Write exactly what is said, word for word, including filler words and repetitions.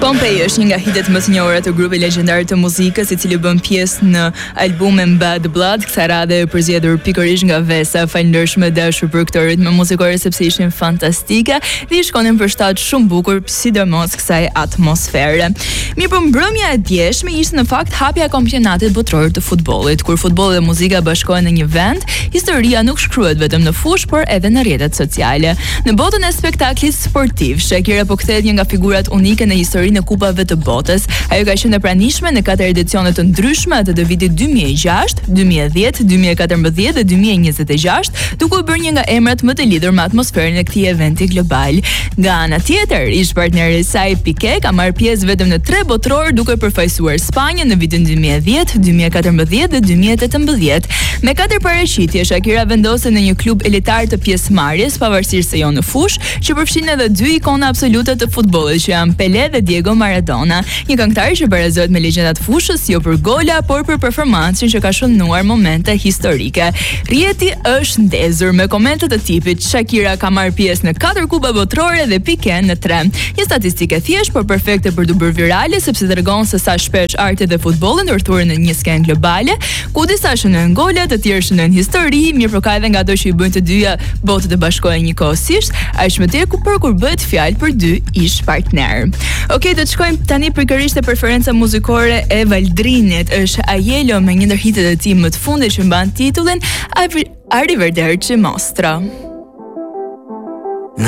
Pompeii është një nga hitet më të njohura të grupit legjendar të muzikës, i cili bën pjesë në albumin Bad Blood. Kësaj radhe e përzgjedhur pikërisht nga Vesa, falëndershme dashur për këtë ritëm muzikore sepse ishin fantastike dhe i shkonin për shtat shumë bukur, sidomos kësaj atmosfere. Mirë, po mbrëmja e djeshme ishte në fakt hapja e kampionatit botror të futbollit. Kur futbolli dhe muzika bashkohen në një vend, historia nuk shkruhet vetëm në fushë, por edhe në rrjetet sociale. Në botën e spektaklit sportiv, Shakira po kthehet një nga figurat unike në historinë në kupave të botës. Ajo ka qenë e pranishme në katër edicione të ndryshme, atë të vitit dy mijë e gjashtë, dy mijë e dhjetë, dy mijë e katërmbëdhjetë dhe dy mijë e njëzet e gjashtë, duke u bërë një nga emrat më të lidhur me atmosferën e këtij eventi global. Nga ana tjetër, ish partneri i saj Piqué ka marrë pjesë vetëm në tre botror, duke përfaqësuar Spanjën në vitin dy mijë e dhjetë, dy mijë e katërmbëdhjetë dhe dy mijë e tetëmbëdhjetë. Me katër paraqitje, Shakira vendose në një klub elitar të pjesëmarrjes, pavarësisht se jo në fushë, që përfshin edhe dy ikona absolute të futbollit, që janë Pelé dhe Diego Maradona, një këngëtar që barazohet me legjendat fushës jo për gola, por për performancën që ka shënuar momente historike. Rjeti është ndezur me komente të tipit Shakira ka marrë pjesë në katër kupa botrore dhe Piqué në tre. Një statistikë thjesht, por perfekte për të bërë virale, sepse tregon se sa shpesh arti dhe futbolli ndërthuren në një skenë globale, ku disa shënojnë gola, të tjerë shënojnë histori, mirë po ka edhe nga ato që i bëjnë të dyja botët të bashkohen njëkohësisht, aq më tepër kur kur bëhet fjalë për dy ish partner. Okej, do të shkojmë tani pikërisht te preferenca muzikore e Valdrinit. Është Aiello me një ndër hitet e tij më të fundit që mban titullin Arrivederci Mostra.